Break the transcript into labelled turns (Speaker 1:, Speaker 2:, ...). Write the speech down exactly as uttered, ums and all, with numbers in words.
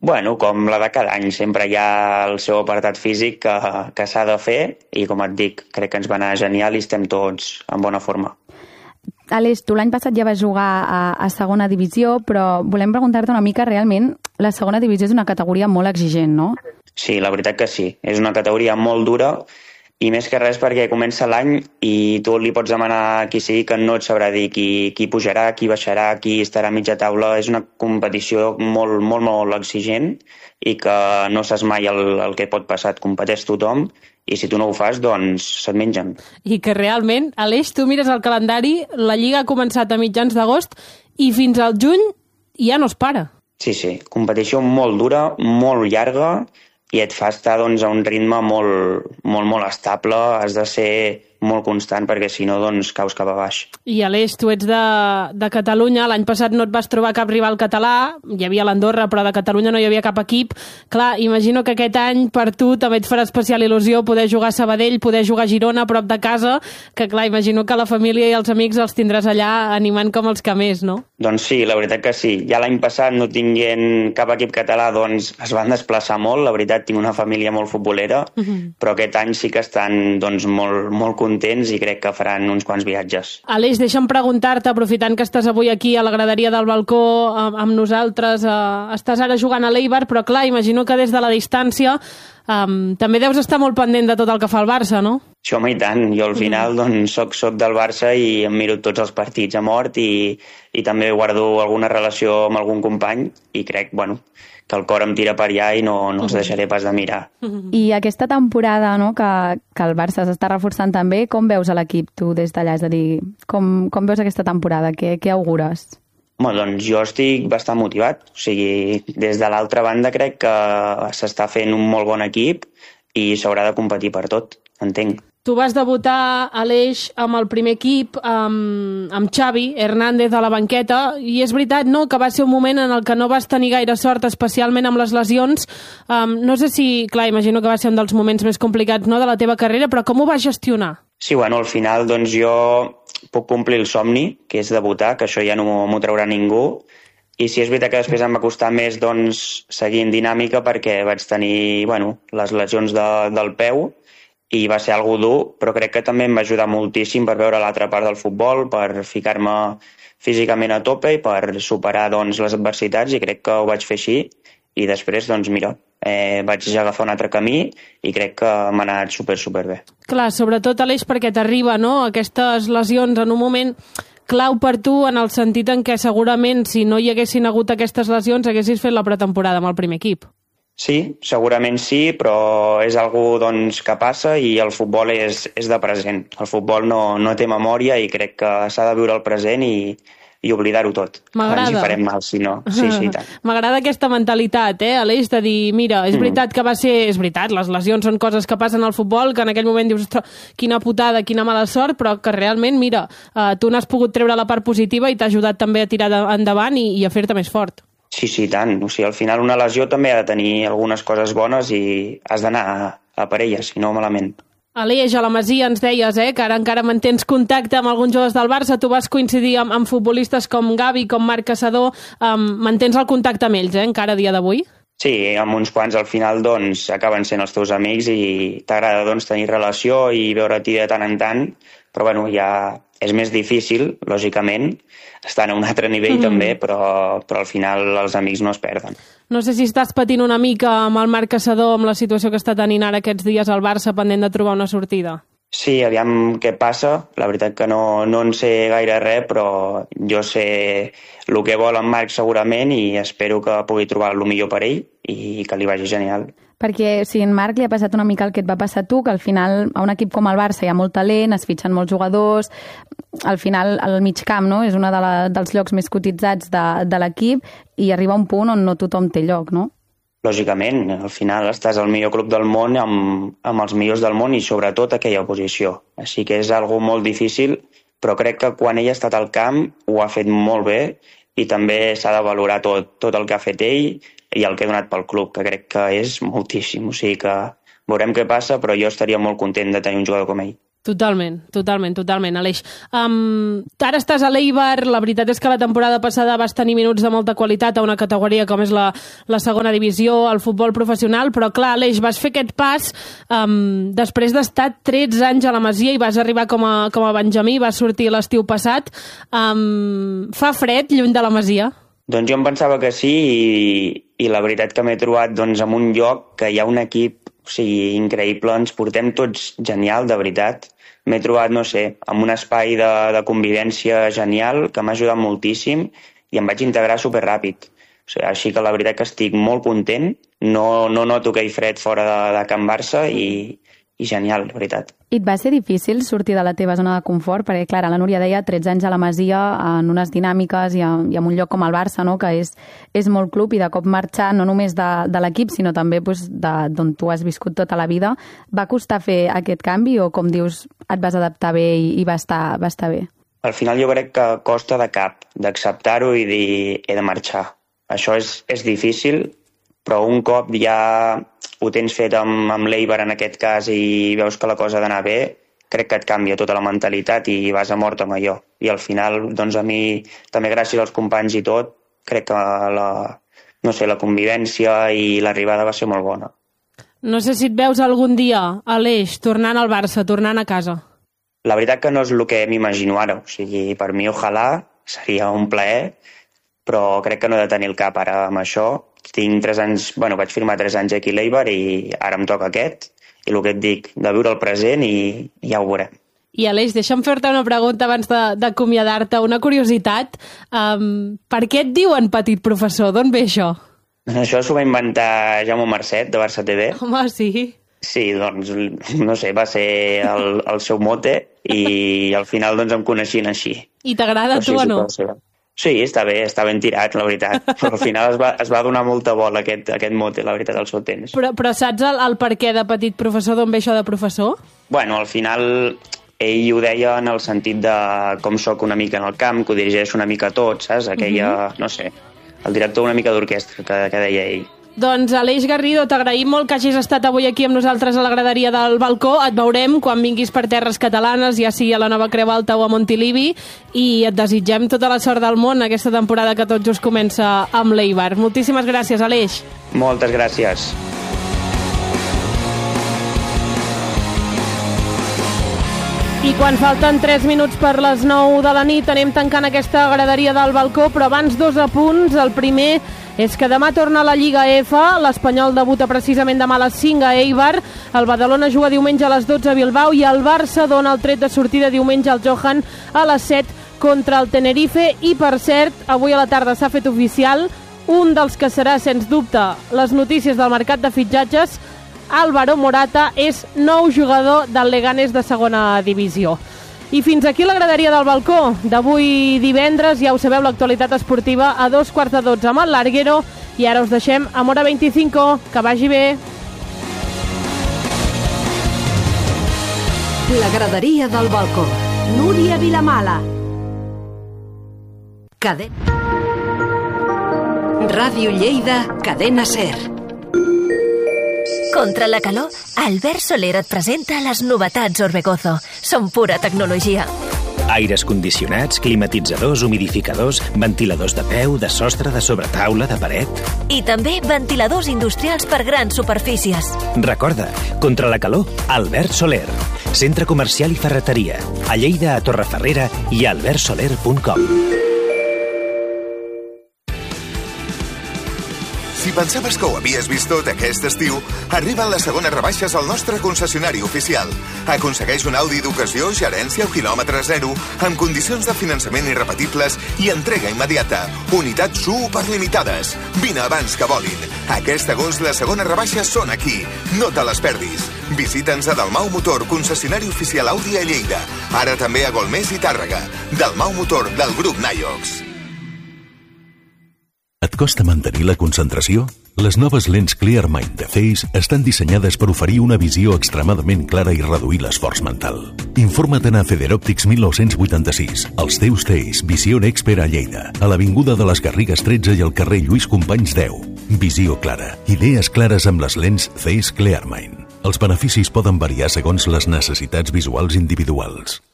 Speaker 1: Bueno, com la de cada any, sempre hi ha el seu apartat físic que, que s'ha de fer i, com et dic, crec que ens va anar genial i estem tots en bona forma.
Speaker 2: Aleix, tu l'any passat ja vas jugar a, a segona divisió, però volem preguntar-te una mica, realment, la segona divisió és una categoria molt exigent, no?
Speaker 1: Sí, la veritat que sí. És una categoria molt dura i més que res perquè comença l'any i tu li pots demanar a qui sigui que no et sabrà dir qui, qui pujarà, qui baixarà, qui estarà a mitja taula. És una competició molt, molt, molt exigent i que no saps mai el, el que pot passar. Et competeix tothom i si tu no ho fas, doncs se't mengen.
Speaker 3: I que realment, Aleix, tu mires el calendari, la Lliga ha començat a mitjans d'agost i fins al juny ja no es para.
Speaker 1: Sí, sí, competició molt dura, molt llarga, i et fa estar doncs, a un ritme molt, molt, molt estable, has de ser molt constant perquè si no doncs caus cap a baix.
Speaker 3: I Aleix, tu ets de, de Catalunya, l'any passat no et vas trobar cap rival català, hi havia l'Andorra però de Catalunya no hi havia cap equip. Clar, imagino que aquest any per tu també et farà especial il·lusió poder jugar a Sabadell, poder jugar a Girona a prop de casa, que clar, imagino que la família i els amics els tindràs allà animant com els que més, no?
Speaker 1: Doncs sí, la veritat que sí. Ja l'any passat no tinguent cap equip català doncs es van desplaçar molt, la veritat tinc una família molt futbolera, uh-huh. però aquest any sí que estan doncs, molt, molt contents i crec que faran uns quants viatges.
Speaker 3: Aleix, deixa'm preguntar-te, aprofitant que estàs avui aquí a la graderia del balcó amb, amb nosaltres, eh, estàs ara jugant a l'Eibar, però clar, imagino que des de la distància um, també deus estar molt pendent de tot el que fa el Barça, no?
Speaker 1: Sí, home, i tant. Jo al final doncs, soc, soc del Barça i em miro tots els partits a mort i, i també guardo alguna relació amb algun company i crec, bueno, que el cor em tira per allà i no, no els deixaré pas de mirar.
Speaker 2: I aquesta temporada, no, que, que el Barça s'està reforçant també, com veus a l'equip tu des d'allà? És a dir, com, com veus aquesta temporada? Què, què augures?
Speaker 1: Home, doncs jo estic bastant motivat. O sigui, des de l'altra banda crec que s'està fent un molt bon equip i s'haurà de competir per tot, entenc.
Speaker 3: Tu vas debutar, Aleix, amb el primer equip, amb, amb Xavi Hernández a la banqueta, i és veritat, no?, que va ser un moment en el que no vas tenir gaire sort, especialment amb les lesions. Um, no sé si, clar, imagino que va ser un dels moments més complicats, no?, de la teva carrera, però com ho vas gestionar?
Speaker 1: Sí, bueno, al final, doncs jo puc complir el somni, que és debutar, que això ja no m'ho traurà ningú, i sí, és veritat que després em va costar més, doncs, seguir en dinàmica perquè vaig tenir, bueno, les lesions de, del peu, i va ser algo dur, però crec que també em va ajudar moltíssim per veure l'altra part del futbol, per ficar-me físicament a tope i per superar doncs, les adversitats, i crec que ho vaig fer així. I després, doncs mira, eh, vaig agafar un altre camí i crec que m'ha anat super, super bé.
Speaker 3: Clar, sobretot, Aleix, perquè t'arriba, no?, aquestes lesions en un moment clau per tu, en el sentit en què segurament si no hi haguessin hagut aquestes lesions haguessis fet la pretemporada amb el primer equip.
Speaker 1: Sí, segurament sí, però és algo doncs, que passa i el futbol és, és de present. El futbol no, no té memòria i crec que s'ha de viure el present i, i oblidar-ho tot.
Speaker 3: M'agrada.
Speaker 1: Ens hi farem mal, si no. Sí, sí, tant.
Speaker 3: M'agrada aquesta mentalitat, eh, Aleix, de dir, mira, és veritat que va ser... És veritat, les lesions són coses que passen al futbol, que en aquell moment dius, quina putada, quina mala sort, però que realment, mira, eh, tu n'has pogut treure la part positiva i t'ha ajudat també a tirar endavant i, i a fer-te més fort.
Speaker 1: Sí, sí, tant. O sigui, al final una lesió també ha de tenir algunes coses bones i has d'anar a, a per elles, si no malament.
Speaker 3: Aleix, a la Masia ens deies eh, que ara encara mantens contacte amb alguns jugadors del Barça, tu vas coincidir amb, amb futbolistes com Gavi, com Marc Caçador, um, mantens el contacte amb ells, eh, encara a dia d'avui?
Speaker 1: Sí, amb uns quants al final doncs acaben sent els teus amics i t'agrada doncs tenir relació i veure-t'hi de tant en tant, però bueno, ja és més difícil, lògicament, estan a un altre nivell mm. també, però, però al final els amics no es perden.
Speaker 3: No sé si estàs patint una mica amb el Marc Caçador, amb la situació que està tenint ara aquests dies al Barça, pendent de trobar una sortida.
Speaker 1: Sí, aviam què passa. La veritat que no, no en sé gaire res, però jo sé el que vol en Marc segurament i espero que pugui trobar el millor per ell i que li vagi genial.
Speaker 2: Perquè si en Marc li ha passat una mica el que et va passar a tu, que al final a un equip com el Barça hi ha molt talent, es fitxen molts jugadors, al final el mig camp no? és un de la, dels llocs més cotitzats de, de l'equip i arriba un punt on no tothom té lloc, no?
Speaker 1: Lògicament, al final estàs al millor club del món amb, amb els millors del món i sobretot aquella posició. Així que és algo molt difícil, però crec que quan ell ha estat al camp ho ha fet molt bé i també s'ha de valorar tot, tot el que ha fet ell i el que ha donat pel club, que crec que és moltíssim. O sigui que veurem què passa, però jo estaria molt content de tenir un jugador com ell.
Speaker 3: Totalment, totalment, totalment, Aleix. Um, ara estàs a l'Eibar, la veritat és que la temporada passada vas tenir minuts de molta qualitat a una categoria com és la, la segona divisió, el futbol professional, però clar, Aleix, vas fer aquest pas um, després d'estar tretze anys a la Masia i vas arribar com a, com a benjamí, vas sortir l'estiu passat. Um, fa fred lluny de la Masia?
Speaker 1: Doncs jo em pensava que sí i, i la veritat que m'he trobat doncs, en un lloc que hi ha un equip, o sigui, increïble, ens portem tots genial, de veritat. M'he trobat, no sé, amb un espai de, de convivència genial que m'ha ajudat moltíssim i em vaig integrar superràpid. O sigui, així que la veritat que estic molt content, no, no noto aquell fred fora de, de Can Barça i, i genial, la veritat.
Speaker 2: I et va ser difícil sortir de la teva zona de confort? Perquè, clar, la Núria deia tretze anys a la Masia, en unes dinàmiques i, a, i en un lloc com el Barça, no?, que és, és molt club, i de cop marxar no només de, de l'equip, sinó també pues, d'on tu has viscut tota la vida. Va costar fer aquest canvi o, com dius, et vas adaptar bé i, i va, estar, va estar bé?
Speaker 1: Al final jo crec que costa de cap d'acceptar-ho i dir he de marxar. Això és, és difícil, però un cop ja ho tens fet amb, amb l'Eibar en aquest cas i veus que la cosa ha d'anar bé, crec que et canvia tota la mentalitat i vas a mort amb allò. I al final, doncs a mi, també gràcies als companys i tot, crec que la, no sé, la convivència i l'arribada va ser molt bona.
Speaker 3: No sé si et veus algun dia, Aleix, tornant al Barça, tornant a casa.
Speaker 1: La veritat que no és el que m'imagino ara. O sigui, per mi, ojalà, seria un plaer, però crec que no he de tenir el cap ara amb això. Tinc tres anys, bueno, vaig firmar tres anys aquí a l'Eibar i ara em toca aquest. I el que et dic, de viure el present i, i ja ho veurem.
Speaker 3: I Aleix, deixa'm fer-te una pregunta abans d'acomiadar-te, una curiositat. Um, per què et diuen petit professor? D'on ve això?
Speaker 1: Això s'ho va inventar Jaume Marcet, de Barça T V.
Speaker 3: Home, sí.
Speaker 1: Sí, doncs, no sé, va ser el, el seu mote i al final doncs em coneixien així.
Speaker 3: I t'agrada a tu o no?
Speaker 1: Sí, està bé, està ben tirat, la veritat. Però al final es va, es va donar molta bola aquest, aquest mote, la veritat, al seu temps.
Speaker 3: Però, però saps el, el per què de petit professor, d'on ve això de professor?
Speaker 1: Bueno, al final ell ho deia en el sentit de com sóc una mica en el camp, que ho dirigeix una mica tot, saps? Aquella, uh-huh. no sé, el director una mica d'orquestra que, que deia ell.
Speaker 3: Doncs, Aleix Garrido, t'agraïm molt que hagis estat avui aquí amb nosaltres a la graderia del balcó. Et veurem quan vinguis per terres catalanes, ja sigui a la Nova Creu Alta o a Montilivi, i et desitgem tota la sort del món aquesta temporada que tot just comença amb l'Eibar. Moltíssimes gràcies, Aleix.
Speaker 1: Moltes gràcies.
Speaker 3: I quan falten tres minuts per les nou de la nit anem tancant aquesta graderia del balcó, però abans dos apunts. El primer és que demà torna a la Lliga F, l'Espanyol debuta precisament demà a les cinc a Eibar, el Badalona juga diumenge a les dotze a Bilbao i el Barça dona el tret de sortida diumenge al Johan a les set contra el Tenerife. I per cert, avui a la tarda s'ha fet oficial un dels que serà, sens dubte, les notícies del mercat de fitxatges. Álvaro Morata és nou jugador del Leganés de segona divisió. I fins aquí la graderia del balcó d'avui divendres. Ja ho sabeu, l'actualitat esportiva a dos quarts de dotze amb el Larguero. I ara us deixem amb Hora vint-i-cinc. Que vagi bé.
Speaker 4: La graderia del balcó. Núria Vilamala. Cadena. Ràdio Lleida, Cadena Ser.
Speaker 5: Contra la calor, Albert Soler et presenta les novetats Orbegozo. Són pura tecnologia.
Speaker 6: Aires condicionats, climatitzadors, humidificadors, ventiladors de peu, de sostre, de sobretaula, de paret...
Speaker 5: I també ventiladors industrials per grans superfícies.
Speaker 6: Recorda, contra la calor, Albert Soler. Centre comercial i ferreteria. A Lleida, a Torreferrera i a albert soler punt com.
Speaker 7: Si pensaves que ho havies vist tot aquest estiu, arriben les segones rebaixes al nostre concessionari oficial. Aconsegueix un Audi d'ocasió, gerència o quilòmetre zero, amb condicions de finançament irrepetibles i entrega immediata. Unitats superlimitades. Vine abans que volin. Aquest agost les segones rebaixes són aquí. No te les perdis. Visita'ns a Dalmau Motor, concessionari oficial Audi a Lleida. Ara també a Golmés i Tàrrega. Dalmau Motor, del grup Naiox.
Speaker 8: Et costa mantenir la concentració? Les noves lents Clearmind de Zeiss estan dissenyades per oferir una visió extremadament clara i reduir l'esforç mental. Informa't a Federòptics mil nou-cents vuitanta-sis, als teus Zeiss Vision Expert a Lleida, a l'Avinguda de les Garrigues tretze i al carrer Lluís Companys deu. Visió clara, idees clares amb les lents Zeiss Clearmind. Els beneficis poden variar segons les necessitats visuals individuals.